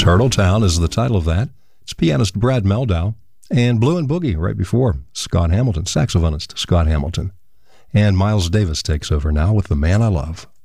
Turtle Town is the title of that. It's pianist Brad Meldau, and Blue and Boogie right before Scott Hamilton, saxophonist Scott Hamilton. And Miles Davis takes over now with The Man I Love.